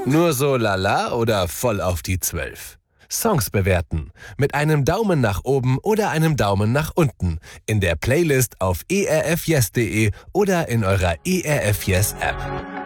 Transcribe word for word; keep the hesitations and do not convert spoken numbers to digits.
Nur so lala oder voll auf die zwölf? Songs bewerten. Mit einem Daumen nach oben oder einem Daumen nach unten. In der Playlist auf erfyes punkt de oder in eurer E R F Yes App.